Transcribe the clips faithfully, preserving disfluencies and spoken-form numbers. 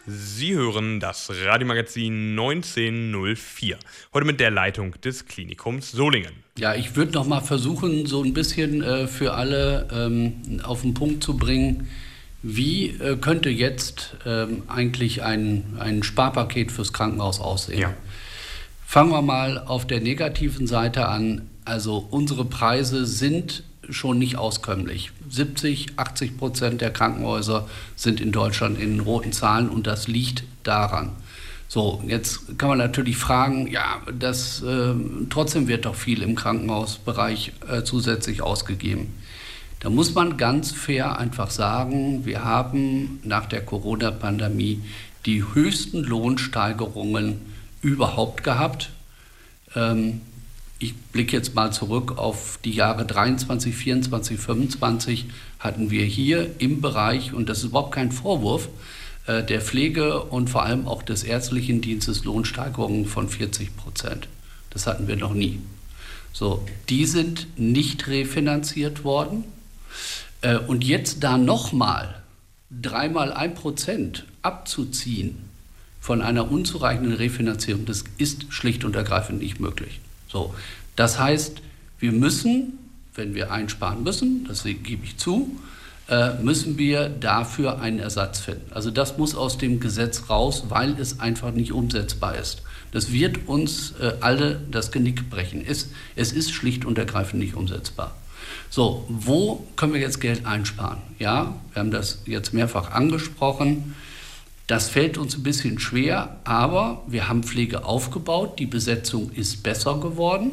Sie hören das Radiomagazin neunzehnhundertvier. Heute mit der Leitung des Klinikums Solingen. Ja, ich würde noch mal versuchen, so ein bisschen äh, für alle ähm, auf den Punkt zu bringen, wie äh, könnte jetzt ähm, eigentlich ein, ein Sparpaket fürs Krankenhaus aussehen. Ja. Fangen wir mal auf der negativen Seite an. Also unsere Preise sind schon nicht auskömmlich. siebzig, achtzig Prozent der Krankenhäuser sind in Deutschland in roten Zahlen und das liegt daran. So, jetzt kann man natürlich fragen, ja, das, äh, trotzdem wird doch viel im Krankenhausbereich äh, zusätzlich ausgegeben. Da muss man ganz fair einfach sagen, wir haben nach der Corona-Pandemie die höchsten Lohnsteigerungen überhaupt gehabt. Ähm, Ich blicke jetzt mal zurück auf die Jahre dreiundzwanzig, vierundzwanzig, fünfundzwanzig hatten wir hier im Bereich, und das ist überhaupt kein Vorwurf, äh, der Pflege und vor allem auch des ärztlichen Dienstes Lohnsteigerungen von vierzig Prozent. Das hatten wir noch nie. So, die sind nicht refinanziert worden. Äh, und jetzt da nochmal dreimal ein Prozent abzuziehen von einer unzureichenden Refinanzierung, das ist schlicht und ergreifend nicht möglich. So, das heißt, wir müssen, wenn wir einsparen müssen, das gebe ich zu, äh, müssen wir dafür einen Ersatz finden. Also das muss aus dem Gesetz raus, weil es einfach nicht umsetzbar ist. Das wird uns äh, alle das Genick brechen. Es, es ist schlicht und ergreifend nicht umsetzbar. So, wo können wir jetzt Geld einsparen? Ja, wir haben das jetzt mehrfach angesprochen. Das fällt uns ein bisschen schwer, aber wir haben Pflege aufgebaut, die Besetzung ist besser geworden.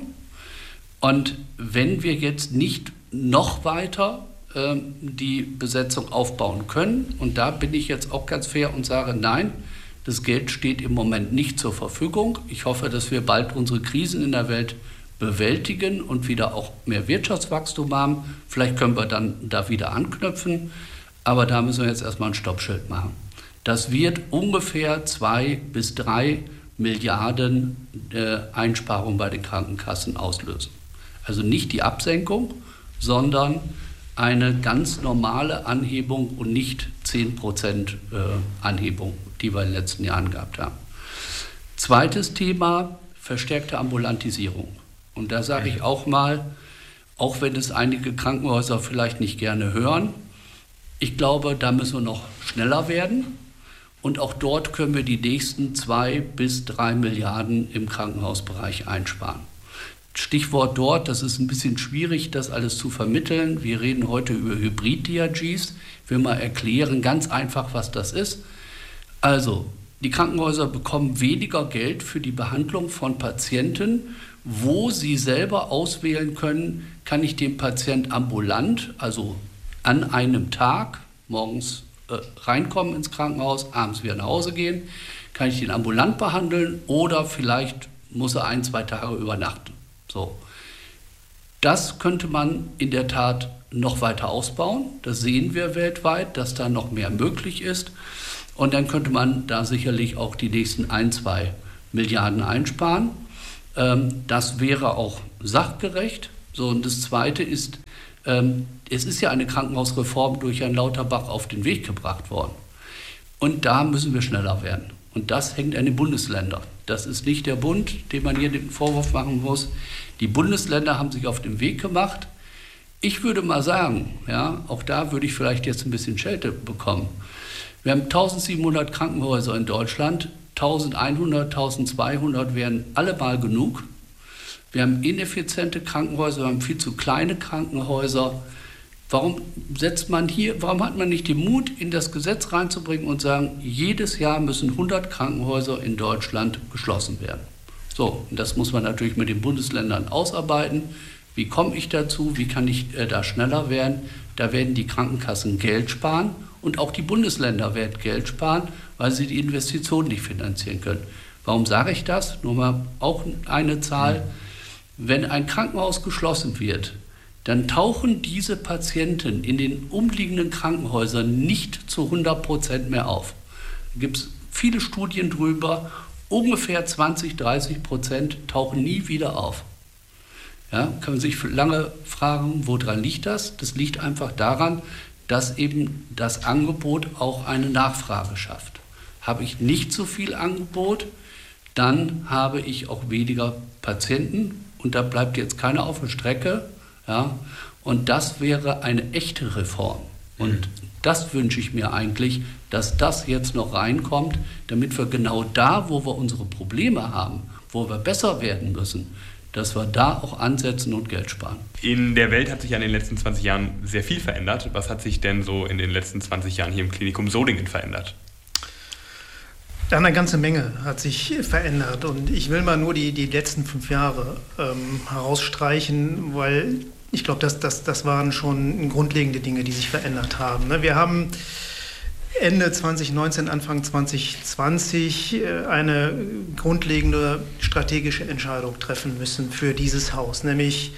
Und wenn wir jetzt nicht noch weiter äh, die Besetzung aufbauen können, und da bin ich jetzt auch ganz fair und sage, nein, das Geld steht im Moment nicht zur Verfügung. Ich hoffe, dass wir bald unsere Krisen in der Welt bewältigen und wieder auch mehr Wirtschaftswachstum haben. Vielleicht können wir dann da wieder anknüpfen, aber da müssen wir jetzt erstmal ein Stoppschild machen. Das wird ungefähr zwei bis drei Milliarden äh, Einsparungen bei den Krankenkassen auslösen. Also nicht die Absenkung, sondern eine ganz normale Anhebung und nicht zehn Prozent äh, Anhebung, die wir in den letzten Jahren gehabt haben. Zweites Thema, verstärkte Ambulantisierung. Und da sage ich auch mal, auch wenn es einige Krankenhäuser vielleicht nicht gerne hören, ich glaube, da müssen wir noch schneller werden. Und auch dort können wir die nächsten zwei bis drei Milliarden im Krankenhausbereich einsparen. Stichwort dort, das ist ein bisschen schwierig, das alles zu vermitteln. Wir reden heute über Hybrid-D R Gs. Ich will mal erklären, ganz einfach, was das ist. Also, die Krankenhäuser bekommen weniger Geld für die Behandlung von Patienten, wo sie selber auswählen können, kann ich den Patient ambulant, also an einem Tag, morgens reinkommen ins Krankenhaus, abends wieder nach Hause gehen, kann ich den ambulant behandeln oder vielleicht muss er ein, zwei Tage übernachten. So. Das könnte man in der Tat noch weiter ausbauen. Das sehen wir weltweit, dass da noch mehr möglich ist. Und dann könnte man da sicherlich auch die nächsten ein, zwei Milliarden einsparen. Das wäre auch sachgerecht. So, und das Zweite ist, ähm, es ist ja eine Krankenhausreform durch Herrn Lauterbach auf den Weg gebracht worden. Und da müssen wir schneller werden. Und das hängt an den Bundesländern. Das ist nicht der Bund, dem man hier den Vorwurf machen muss. Die Bundesländer haben sich auf den Weg gemacht. Ich würde mal sagen, ja, auch da würde ich vielleicht jetzt ein bisschen Schelte bekommen. Wir haben eintausendsiebenhundert Krankenhäuser in Deutschland. eintausendeinhundert, eintausendzweihundert wären alle mal genug. Wir haben ineffiziente Krankenhäuser, wir haben viel zu kleine Krankenhäuser. Warum setzt man hier, warum hat man nicht den Mut, in das Gesetz reinzubringen und sagen, jedes Jahr müssen hundert Krankenhäuser in Deutschland geschlossen werden? So, und das muss man natürlich mit den Bundesländern ausarbeiten. Wie komme ich dazu? Wie kann ich äh, da schneller werden? Da werden die Krankenkassen Geld sparen und auch die Bundesländer werden Geld sparen, weil sie die Investitionen nicht finanzieren können. Warum sage ich das? Nur mal auch eine Zahl. Wenn ein Krankenhaus geschlossen wird, dann tauchen diese Patienten in den umliegenden Krankenhäusern nicht zu hundert Prozent mehr auf. Da gibt es viele Studien drüber, ungefähr zwanzig, dreißig Prozent tauchen nie wieder auf. Ja, kann man sich lange fragen, woran liegt das? Das liegt einfach daran, dass eben das Angebot auch eine Nachfrage schafft. Habe ich nicht so viel Angebot, dann habe ich auch weniger Patienten und da bleibt jetzt keiner auf der Strecke. Ja? Und das wäre eine echte Reform. Und mhm. das wünsche ich mir eigentlich, dass das jetzt noch reinkommt, damit wir genau da, wo wir unsere Probleme haben, wo wir besser werden müssen, dass wir da auch ansetzen und Geld sparen. In der Welt hat sich ja in den letzten zwanzig Jahren sehr viel verändert. Was hat sich denn so in den letzten zwanzig Jahren hier im Klinikum Solingen verändert? Eine ganze Menge hat sich verändert und ich will mal nur die, die letzten fünf Jahre ähm, herausstreichen, weil ich glaube, das, das, das waren schon grundlegende Dinge, die sich verändert haben. Ne? Wir haben Ende zwanzig neunzehn, Anfang zwanzig zwanzig eine grundlegende strategische Entscheidung treffen müssen für dieses Haus. Nämlich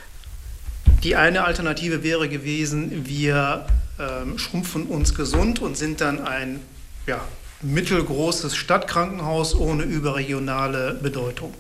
die eine Alternative wäre gewesen, wir ähm, schrumpfen uns gesund und sind dann ein ja, mittelgroßes Stadtkrankenhaus ohne überregionale Bedeutung.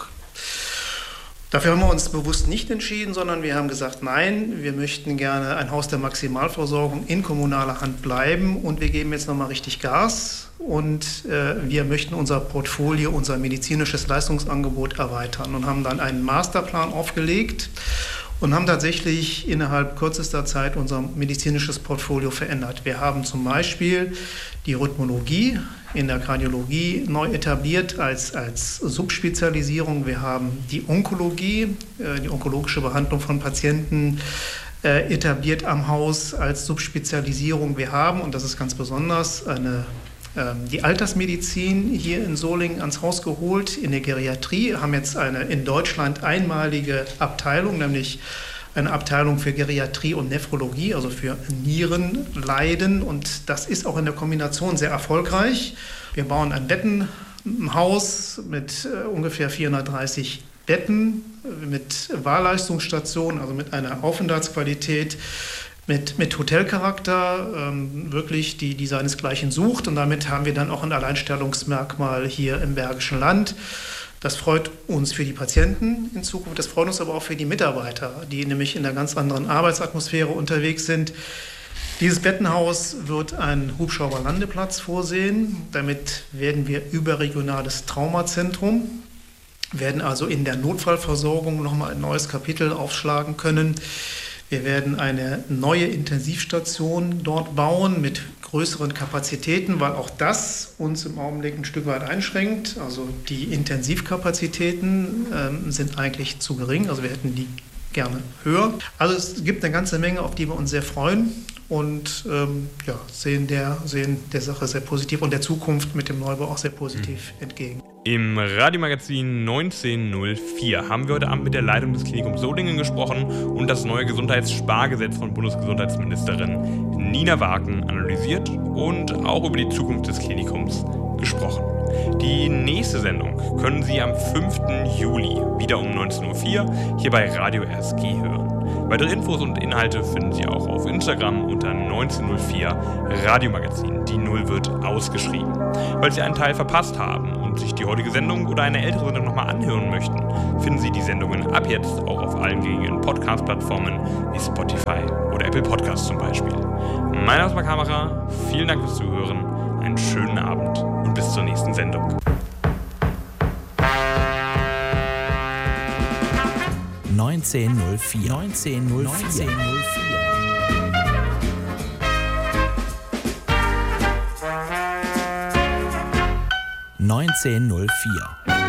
Dafür haben wir uns bewusst nicht entschieden, sondern wir haben gesagt, nein, wir möchten gerne ein Haus der Maximalversorgung in kommunaler Hand bleiben und wir geben jetzt nochmal richtig Gas und äh, wir möchten unser Portfolio, unser medizinisches Leistungsangebot erweitern und haben dann einen Masterplan aufgelegt und haben tatsächlich innerhalb kürzester Zeit unser medizinisches Portfolio verändert. Wir haben zum Beispiel die Rhythmologie in der Kardiologie neu etabliert als, als Subspezialisierung. Wir haben die Onkologie, äh, die onkologische Behandlung von Patienten äh, etabliert am Haus als Subspezialisierung. Wir haben, und das ist ganz besonders, eine die Altersmedizin hier in Solingen ans Haus geholt, in der Geriatrie, haben jetzt eine in Deutschland einmalige Abteilung, nämlich eine Abteilung für Geriatrie und Nephrologie, also für Nierenleiden und das ist auch in der Kombination sehr erfolgreich. Wir bauen ein Bettenhaus mit äh, ungefähr vierhundertdreißig Betten, mit Wahlleistungsstationen, also mit einer Aufenthaltsqualität, Mit, mit Hotelcharakter, ähm, wirklich die, die seinesgleichen sucht. Und damit haben wir dann auch ein Alleinstellungsmerkmal hier im Bergischen Land. Das freut uns für die Patienten in Zukunft, das freut uns aber auch für die Mitarbeiter, die nämlich in einer ganz anderen Arbeitsatmosphäre unterwegs sind. Dieses Bettenhaus wird einen Hubschrauberlandeplatz vorsehen. Damit werden wir überregionales Traumazentrum, werden also in der Notfallversorgung nochmal ein neues Kapitel aufschlagen können. Wir werden eine neue Intensivstation dort bauen mit größeren Kapazitäten, weil auch das uns im Augenblick ein Stück weit einschränkt. Also die Intensivkapazitäten ähm, sind eigentlich zu gering, also wir hätten die gerne höher. Also es gibt eine ganze Menge, auf die wir uns sehr freuen und ähm, ja, sehen, der, sehen der Sache sehr positiv und der Zukunft mit dem Neubau auch sehr positiv mhm. entgegen. Im Radiomagazin neunzehn null vier haben wir heute Abend mit der Leitung des Klinikums Solingen gesprochen und das neue Gesundheitsspargesetz von Bundesgesundheitsministerin Nina Waken analysiert und auch über die Zukunft des Klinikums gesprochen. Die nächste Sendung können Sie am fünften Juli wieder um neunzehn Uhr vier hier bei Radio R S G hören. Weitere Infos und Inhalte finden Sie auch auf Instagram unter neunzehn null vier Radiomagazin. Die Null wird ausgeschrieben. Weil Sie einen Teil verpasst haben und sich die heutige Sendung oder eine ältere Sendung nochmal anhören möchten, finden Sie die Sendungen ab jetzt auch auf allen gängigen Podcast-Plattformen wie Spotify oder Apple Podcasts zum Beispiel. Mein Name ist Marc Kamera, vielen Dank fürs Zuhören, einen schönen Abend und bis zur nächsten Sendung. neunzehn null vier. neunzehn null vier. neunzehn null vier.